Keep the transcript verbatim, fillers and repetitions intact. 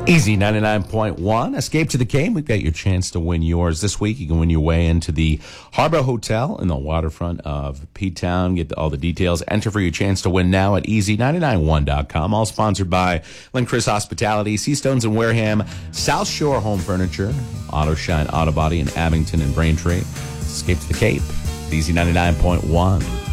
Easy ninety-nine point one. Escape to the Cape. We've got your chance to win yours this week. You can win your way into the Harbor Hotel in the waterfront of P-Town. Get all the details. Enter for your chance to win now at easy nine nine one dot com. All sponsored by Lynn Chris Hospitality, Seastones and Wareham, South Shore Home Furniture, Auto Shine Auto Body in Abington and Braintree. Escape to the Cape. Easy ninety-nine point one.